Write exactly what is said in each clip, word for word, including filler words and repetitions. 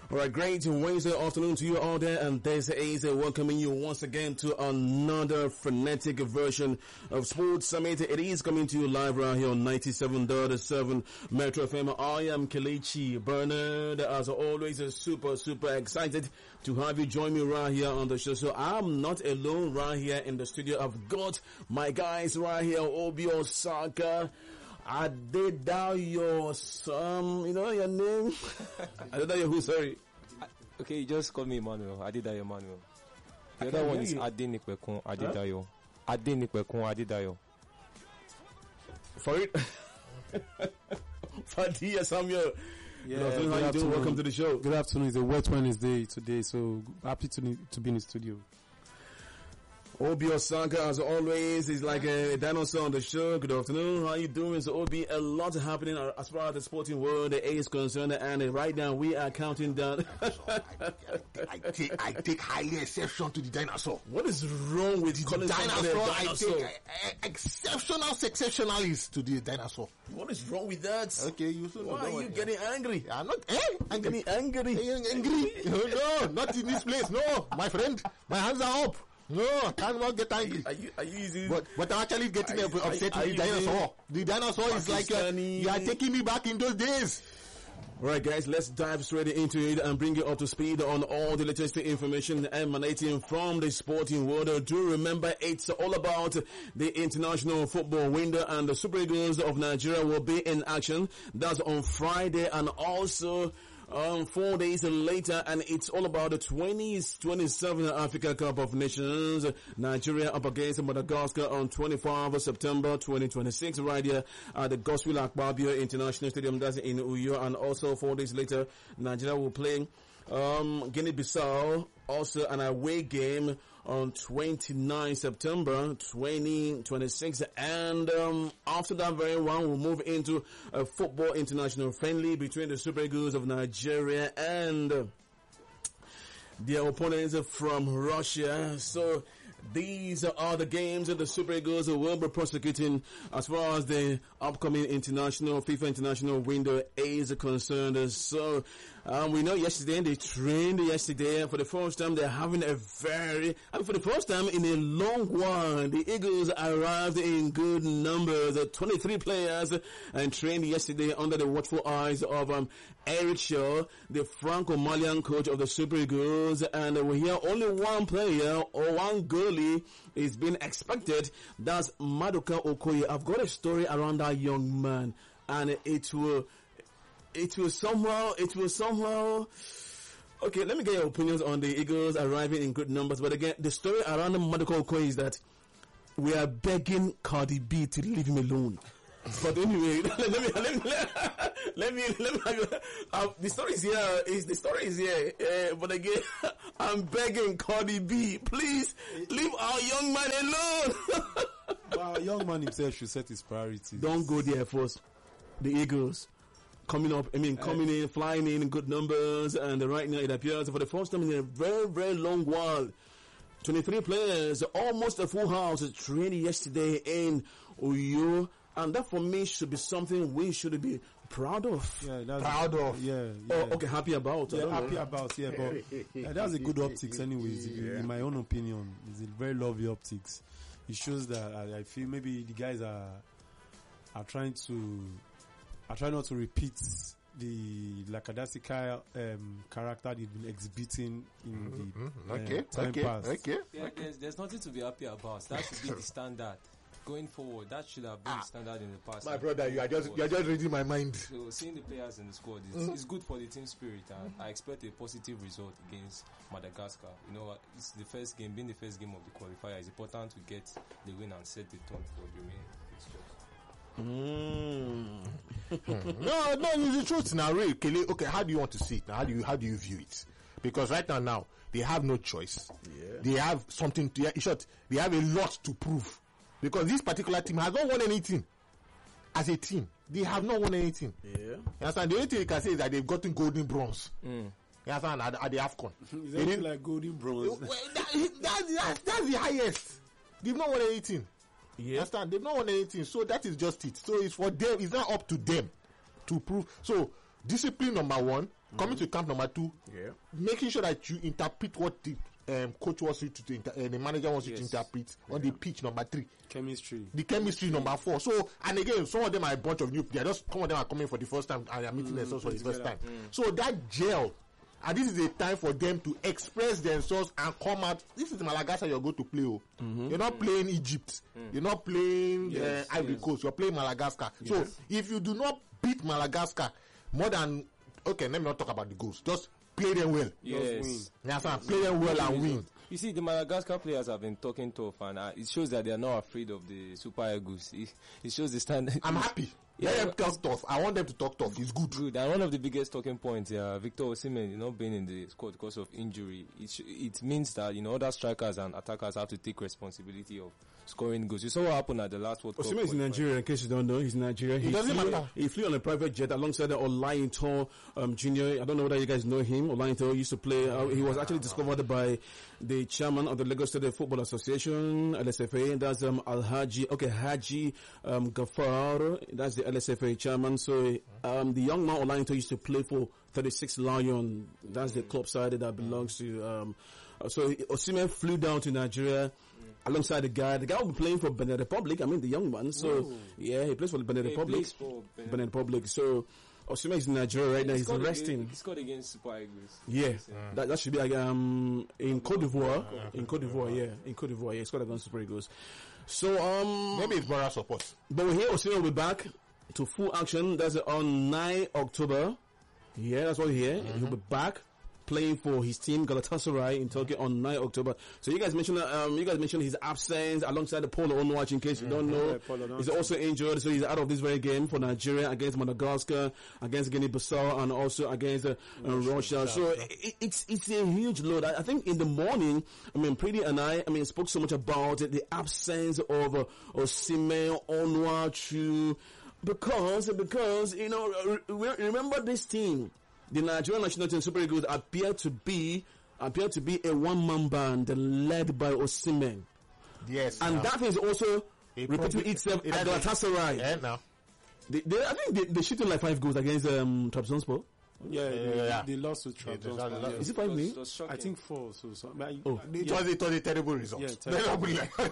All right, great Wednesday afternoon to you all there, and this is uh, welcoming you once again to another frenetic version of Sports Summit. It is coming to you live right here on ninety-seven point seven Metro F M. I am Kelechi Bernard. As always, uh, super, super excited to have you join me right here on the show. So I'm not alone right here in the studio. I've got my guys right here, Obi Osaka, Adedayo, um, you know your name? Adedayo who, sorry? Okay, you just call me Emmanuel. Adedayo Emmanuel. The other one is Adenipekun Adedayo. Huh? Adenipekun Adedayo. For it? Fadia Samuel. Yeah, good afternoon. How you doing? Welcome to the show. Good afternoon. It's a wet Wednesday today, so happy to to be in the studio. Obi Osaka, as always, is like a dinosaur on the show. Good afternoon. How you doing? So, Obi, a lot happening as far as the sporting world is concerned, and right now we are counting down. I, I, I, take, I take highly exception to the dinosaur. What is wrong with the dinosaur? dinosaur? I take uh, exceptional exceptionalities to the dinosaur. What is wrong with that? Okay, you so why are you getting angry? I'm not eh? I'm getting angry. Angry? No, not in this place. No, my friend, my hands are up. No, I cannot get angry. Are you, are you using? But, but I'm actually getting you, upset with the dinosaur. The dinosaur is like, uh, you are taking me back in those days. Alright guys, let's dive straight into it and bring you up to speed on all the latest information emanating from the sporting world. Do remember, it's all about the international football window, and the Super Eagles of Nigeria will be in action. That's on Friday, and also Um, four days later, and it's all about the twenty twenty-seven Africa Cup of Nations. Nigeria up against Madagascar on twenty-fourth of September twenty twenty-six, right here at the Godswill Akpabio International Stadium, that's in Uyo. And also four days later, Nigeria will play um, Guinea-Bissau, also an away game on twenty-ninth September twenty twenty-six, and um, after that very one, we'll move into a football international friendly between the Super Eagles of Nigeria and uh, their opponents from Russia. So these are the games that the Super Eagles will be prosecuting as far as the upcoming international FIFA international window is concerned. So um, we know yesterday they trained yesterday. For the first time, they're having a very, I mean, for the first time in a long while, the Eagles arrived in good numbers. twenty-three players and trained yesterday under the watchful eyes of um, Eric Shaw, the Franco-Malian coach of the Super Eagles. And we hear only one player or one goalie is being expected. That's Maduka Okoye. I've got a story around that young man, and it will, it will somehow, it will somehow. Okay, let me get your opinions on the Eagles arriving in good numbers. But again, the story around Maduka Okoye is that we are begging Cardi B to leave him alone. But anyway, let me, let me, let me, let me, uh, the story is here, is, the story is here, uh, but again, I'm begging Cardi B, please, leave our young man alone. But our young man himself should set his priorities. Don't go there first. The Eagles, coming up, I mean, coming in, flying in in good numbers, and right now it appears for the first time in a very, very long while, twenty-three players, almost a full house, trained yesterday in Uyo. And that for me should be something we should be proud of. Yeah, that's proud a, of. Yeah, yeah. Oh, okay, happy about. Yeah, happy know. about. Yeah, but yeah, that's a good optics, anyways. Yeah. In my own opinion, it's a very lovely optics. It shows that I, I feel maybe the guys are are trying to are trying not to repeat the lackadaisical um, character they've been exhibiting in the mm-hmm. uh, okay, time okay, past. Okay. Yeah, there's, there's nothing to be happy about. That should be the standard. Going forward, that should have been ah, the standard in the past. My brother, you are just you are just reading my mind. So seeing the players in the squad is mm. it's good for the team spirit, and mm. I expect a positive result against Madagascar. You know, it's the first game, being the first game of the qualifier. It's important to get the win and set the tone for the remaining fixtures. Mm. no, no, it's the truth now, really. Okay, how do you want to see it now? How do you how do you view it? Because right now, now they have no choice. Yeah. They have something to. In short, they have a lot to prove. Because this particular team has not won anything. As a team, they have not won anything. Yeah. You understand? The only thing you can say is that they've gotten golden bronze. Mm. You understand? At, at the AFCON. Is that like golden bronze? Well, that, that, that, that's the highest. They've not won anything. Yeah. You understand? They've not won anything. So that is just it. So it's for them. It's not up to them to prove. So Discipline number one, mm-hmm. coming to camp number two, yeah. making sure that you interpret what the um, coach wants you to, to inter- uh, the manager wants yes. you to interpret yeah. on the pitch number three. Chemistry. The chemistry number four. So, and again, some of them are a bunch of new players. Just some of them are coming for the first time and are meeting mm, themselves for the first time. Mm. So that gel, and this is a time for them to express themselves and come out. This is the Madagascar you're going to play. Oh. Mm-hmm. You're not mm. playing Egypt. Mm. You're not playing yes, uh, Ivory yes. Coast. You're playing Madagascar. Yes. So if you do not beat Madagascar more than, okay, let me not talk about the goals. Just play them well. Yes. Yes, yes. Play them well and win. You see, the Madagascar players have been talking tough, and uh, it shows that they are not afraid of the Super Eagles. It, it shows the standard. I'm happy. Yeah, Let them talk tough. I want them to talk tough. It's good. Good. And one of the biggest talking points, yeah, Victor Osimhen, you know, being in the squad because of injury, it sh- it means that, you know, other strikers and attackers have to take responsibility of scoring goals. You saw what happened at the last World Cup. Osimhen is in Nigeria, in case you don't know. He's in Nigeria. It he doesn't flew, matter. He flew on a private jet alongside Olainto um, Junior I don't know whether you guys know him. Olainto used to play. Uh, he was actually discovered by the chairman of the Lagos State Football Association, L S F A. That's um, Alhaji, okay, Haji um, Gafar. That's the L S F A chairman. So um, the young man Olainto used to play for thirty-six Lion. That's the club side that belongs to. Um, so Osimhen flew down to Nigeria alongside the guy. The guy will be playing for Benin Republic. I mean, the young man. So Ooh. yeah, he plays for the Benin yeah, Republic. Benin. Benin Republic. So Osimhen is in Nigeria right now. He's resting. He scored against Super Eagles. Yeah, yeah. That, that should be like um in Cote d'Ivoire. In Cote d'Ivoire, yeah, in Cote d'Ivoire, yeah, he scored against Super Eagles. So um maybe it's moral support. But we hear Osimhen will be back to full action. That's on ninth October. Yeah, that's what we hear. Mm-hmm. He'll be back playing for his team Galatasaray in Turkey on ninth October. So you guys mentioned um you guys mentioned his absence alongside the Paulo Onuachi, in case you don't know. Yeah, he's also injured, so he's out of this very game for Nigeria against Madagascar, against Guinea-Bissau, and also against uh, uh, Russia. So it, it's it's a huge load. I, I think in the morning, I mean, Pretty and I, I mean, spoke so much about it, the absence of uh, Osimhen, Onuachu, because because you know re- remember this team. The Nigerian national team Super Eagles appear to be appear to be a one-man band led by Osimhen. Yes, and no. that is also it repeating itself it at Galatasaray. Yeah, no. They, they, I think they, they shooting like five goals against um, Trabzonspor. Yeah, yeah, they, yeah. they lost to Trabzonspor. Yeah, yeah. Is it five me? I think four. So, so but I, oh, it yeah. was it was a terrible result. Yeah, terrible.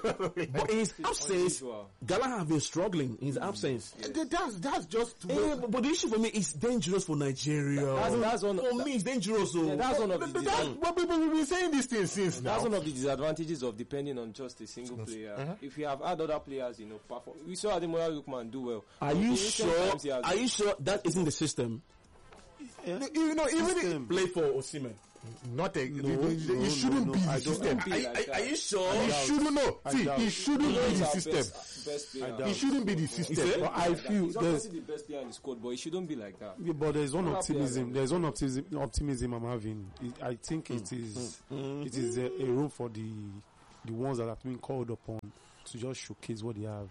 But in his absence, Gala have been struggling in his absence. Yeah. That's that's just. Yeah, but, but the issue for me is dangerous for Nigeria. That's, that's one. For me, it's dangerous. So yeah, that's one of the. That's what people have been saying these things since. That's now. one of the disadvantages of depending on just a single player. Uh-huh. If you have had other players, you know, perform. We saw Ademola Lookman do well. Are you sure? Are you sure that isn't the system? Yeah. You know, even if play for Osimhen. Not a. No, it, it, no, it shouldn't no, be no, the system. Are, are, are you sure? He shouldn't know. See, he shouldn't be the system. Best, best he shouldn't be the system. But I feel he's obviously the best player in the squad, but he shouldn't be like that. Yeah, but there's one optimism. There's one optimism. Optimism I'm having. It, I think it mm. is. Mm. It is a, a room for the the ones that have been called upon to just showcase what they have.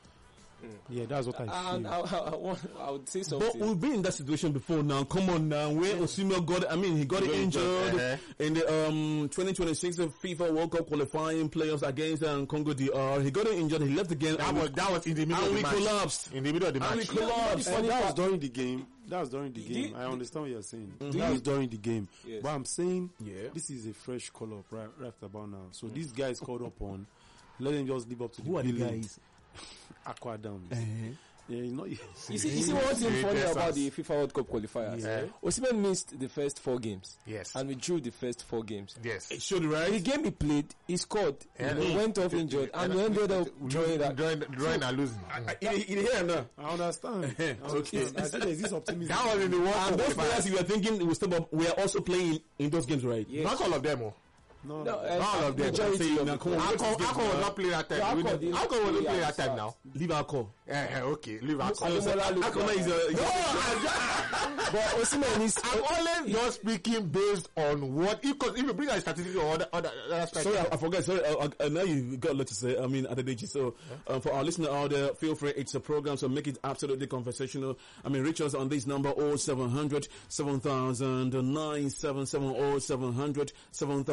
Mm. Yeah, that's what I uh, feel. I, I, I, want, I would say something. But we've been in that situation before now. Come on now. Where Osimhen got, I mean, he got injured uh-huh. in the um, twenty twenty-six FIFA World Cup qualifying playoffs against um, Congo D R. He got injured. He left the game. That was, that was in the middle and of the we match. collapsed. In the middle of the and match. we collapsed. And that was during the game. That was during the Do game. you- I understand what you're saying. Mhm. That was during the game. Yes. But I'm saying Yeah. this is a fresh call up right, right about now. So these guys called upon. Let them just live up to the Who are the billing. guys? Aqua Dams. Uh-huh. Yeah, you know. You see, you see one thing funny about the FIFA World Cup qualifiers. Yeah. Osimhen missed the first four games. Yes. And we drew the first four games. Yes. It should, The right? game he played, he scored. Yeah. He went off injured, and we ended up drawing that. Drawing, drawing and losing. In, in here now. I understand. I Okay. understand. I said there's this optimism. That was in the World And those Cup. players you were thinking will step up, we are also playing in those games, right? Yes. Not all of them. Oh. No, No, no. uh, Not all of them. majority of Now, it. come on. Alcohol Alcohol was not playing that time. Alcohol We know- didn't Alcohol wasn't play playing at that time the now. Leave our call. Eh, eh, okay, leave Alcohol. Ademola Lookman. Akoma is a. But Osimhen is. I'm only just speaking based on what, because if you bring a statistic or other, other, other Sorry, I, I forgot. Sorry, I, I, now you got a lot to say. I mean, Adedeji. So, um, for our listener out there, feel free. It's a program, so make it absolutely conversational. I mean, reach us on this number: oh seven hundred seven thousand nine seven seven oh seven hundred seven thousand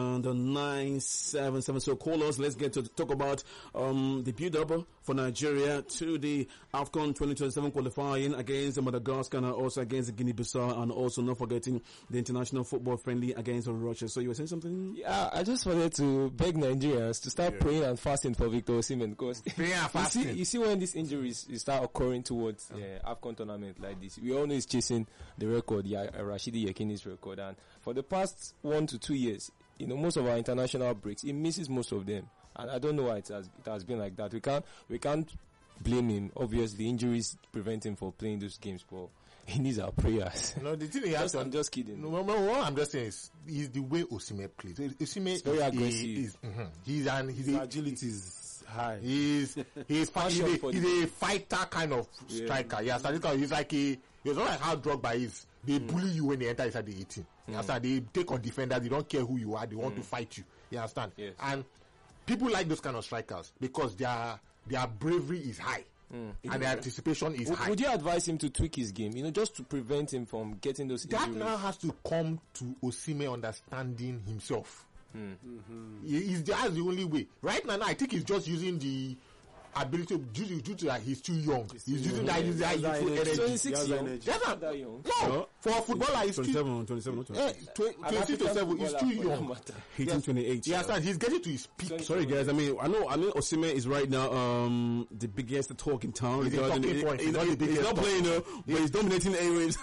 and nine seven seven. So call us. Let's get to talk about um, the build-up for Nigeria to the AFCON twenty twenty-seven qualifying against Madagascar and also against Guinea-Bissau, and also not forgetting the international football friendly against Russia. So you were saying something? Yeah, I just wanted to beg Nigerians to start yeah. praying and fasting for Victor Osimhen, because praying and fasting. You see, you see when these injuries start occurring towards uh, AFCON tournament like this, we all know he's chasing the record, yeah, Rashidi Yekini's record, and for the past one to two years, you know, most of our international breaks, he misses most of them, and I don't know why it has it has been like that. We can't we can't blame him. Obviously, injuries prevent him from playing those games, but he needs our prayers. No, the thing he has just, to, I'm just kidding. No, no, no, what I'm just saying is, is the way Osimhen plays. Osimhen is very aggressive. Is, mm-hmm. He's an he's His a, agility is high. He's he's, he's, a, he's a fighter kind of yeah. striker. Yeah, so he's like a he's not like how Drogba is. They mm. bully you when they enter inside the eighteen. You understand? They take on defenders. They don't care who you are. They want mm. to fight you. You understand? Yes. And people like those kind of strikers because their their bravery is high. Mm. And the anticipation is would, high. Would you advise him to tweak his game, you know, just to prevent him from getting those that injuries? Now has to come to Osimhen understanding himself. Mm. Mm-hmm. He, he's, that's the only way. Right now, I think he's just using the ability of, due, due to that he's too young. He's, he's using that, he's that youthful energy. twenty-six young. That's not that young. No, no, for a footballer, he's twenty-seven, twenty-seven, yeah, twenty-six to seven. He's too young. He's yes. twenty-eight. Yeah, yeah. He's getting to his peak. Sorry, guys. I mean, I know, I know, Osimhen is right now um the biggest talk in town. He's, he's, talking he, point. He, he's, he, not, he's not playing, no, but he's dominating airwaves.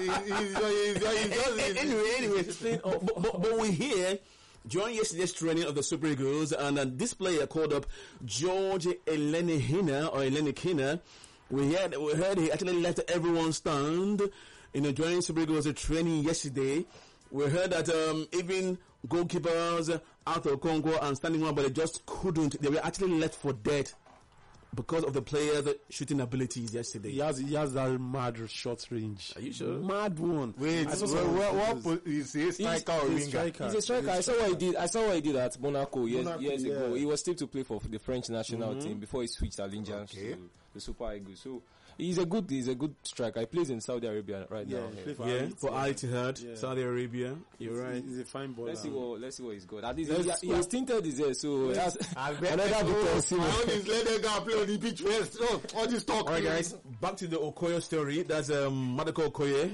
Anyway, anyway, but, but, but we hear. During yesterday's training of the Super Eagles, and uh, this player called up George Elenihina or Elenikina, we heard we heard he actually left everyone stunned. You know, during Super Eagles training yesterday, we heard that um, even goalkeepers out of Congo and standing one, but they just couldn't. They were actually left for dead because of the player's shooting abilities yesterday. He has he has that mad short range. Are you sure? Mad one. Wait, I well, well, what is he a striker or winger? Striker. He's a striker. I saw what he did. I saw what he did at Monaco years, Monaco, years yeah. ago. He was still to play for the French national Mm-hmm. team before he switched allegiance Okay. to the Super Eagles. So he's a good he's a good striker. He plays in Saudi Arabia right Yeah, now. he plays Yeah. for Yeah, Al for Al Ittihad, Yeah. Saudi Arabia. You're He's- right. He's a fine baller. Let's see what let's see what he's got. At least Let's he, he has tinted his hair, so that's I bet another oh, Victor I Osimhen. want his let them go and play on the pitch first. Oh, all this talk. All right, guys, back to the Okoye story. That's um, Madako Okoye.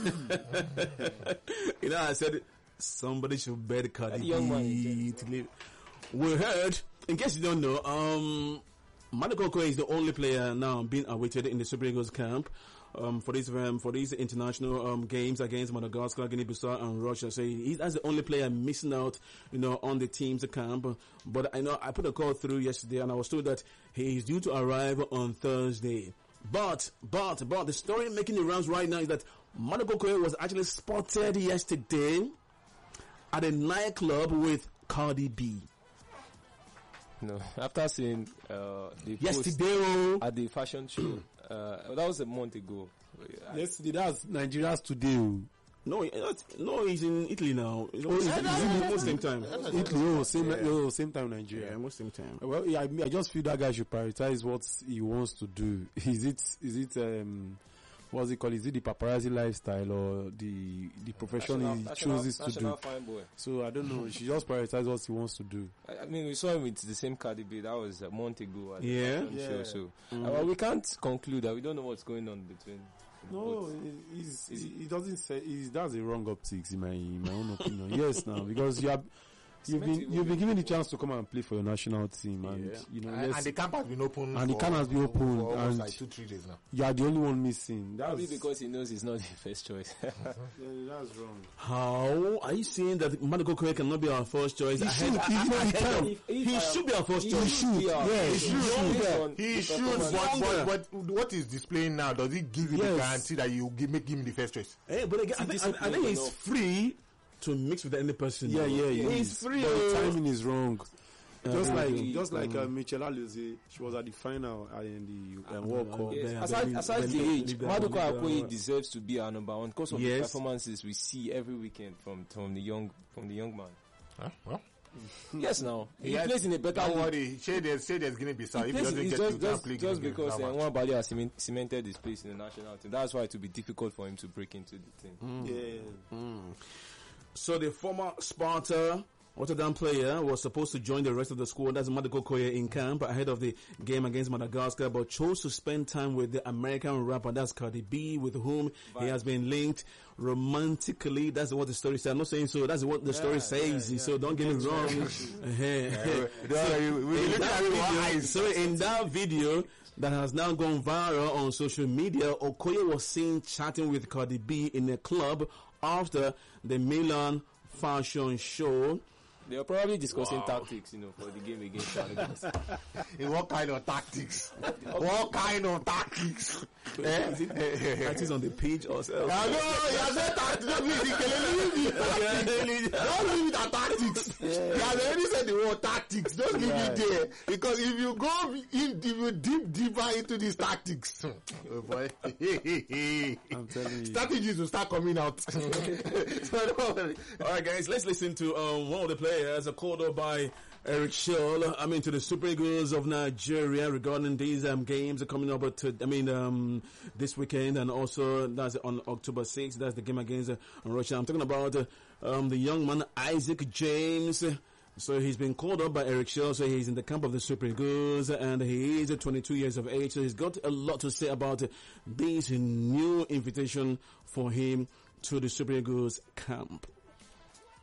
You know, I said somebody should bet Cardi That young man, B to leave. We heard, in case you don't know, um, Madako Okoye is the only player now being awaited in the Super Eagles camp. Um, for these um, for these international um, games against Madagascar, Guinea-Bissau, and Russia, so he, that's the only player missing out, you know, on the team's camp. But I know I put a call through yesterday, and I was told that he is due to arrive on Thursday. But but but the story making the rounds right now is that Madako Okoye was actually spotted yesterday at a nightclub with Cardi B. No, after seeing uh, the Yesterday, oh. post at the fashion show, uh, that was a month ago. Yesterday, that's Nigeria's today. oh. No, he- no, he's in Italy now. He's Oh, almost, he's- he's he's in in almost same time. Italy, oh, same, Yeah. oh, same time Nigeria. Yeah, almost same time. Well, yeah, I, mean, I just feel that guy should prioritize what he wants to do. Is it, is it, um, what's it called? Is it the paparazzi lifestyle or the the profession National- he national- chooses to do? national fine boy. So I don't know. He should just prioritize what he wants to do. I I mean, we saw him with the same Cardi B. That was a month ago at the Yeah. fashion Yeah. show. So uh, well, we can't conclude that. We don't know what's going on between. No, both. he- he's, Is he, he doesn't say. He's, that's a wrong optics in my in my own opinion. Yes, now because you have. You've been you've been given the chance to come and play for your national team, and Yeah. you know, And, yes, and the camp has been open. And the for- camp has been open, for almost and- like two, three days now. you are the only one missing. That's, Probably because he knows he's not the first choice. yeah, that's wrong. How are you saying that Madako Okoye cannot be our first choice? He Ahead- should. He, ahead he of- can. If- if He I- should be our first he choice. should be our Yeah, he first should. choice. Yeah. Based on He the should, performance. but, Younger. but, but what he's displaying now, does it give him the Yes. guarantee that you give, make him the first choice? Hey, but again, I think, I, I think he's enough. free to mix with any person. Yeah, yeah, yeah. He's free. But the oh. timing is wrong. Just Yeah, like, yeah. just like uh, Michelle Alozie, she was at the final uh, in the uh, World Uh, Cup. yeah. Yes. Yeah, Aside, but aside leave- the leave age, that- Madako leave that- Okoye deserves to be our number one because of Yes. the performances we see every weekend from from the young from the young man. Huh? Well, Yes, now he has- plays in a better don't league. worry. Say there's, say there's going to be some. He If he plays- doesn't it's get just, to, just, play just Guinea, because how uh, much? one body has cement, cemented his place in the national team. That's why it will be difficult for him to break into the team. Yeah. So the former Sparta Rotterdam player was supposed to join the rest of the squad as Madiko Koye in camp ahead of the game against Madagascar, but chose to spend time with the American rapper, that's Cardi B, with whom Bye. he has been linked romantically. That's what the story says. I'm not saying so. That's what the yeah, story says. Yeah, yeah. So don't get me wrong. So in that video that has now gone viral on social media, Okoye was seen chatting with Cardi B in a club after the Milan fashion show. They were probably discussing wow. tactics, you know, for the game against Madagascar. What kind of tactics? What kind of tactics? Tactics on the pitch or something? I know, you have said tactics. Don't leave it at tactics. You have already said the word tactics. Don't leave it there. Because if you go in, if you deep, deeper into these tactics, oh boy. I'm telling you. Strategies will start coming out. So, all right, guys, let's listen to um, one of the players. As a called up by Eric Scholl, I mean, to the Super Eagles of Nigeria regarding these um, games coming up to, I mean, um, this weekend, and also that's on October sixth. That's the game against uh, Russia. I'm talking about uh, um, the young man Isaac James. So he's been called up by Eric Scholl. So he's in the camp of the Super Eagles, and he is twenty-two years of age. So he's got a lot to say about uh, this new invitation for him to the Super Eagles camp.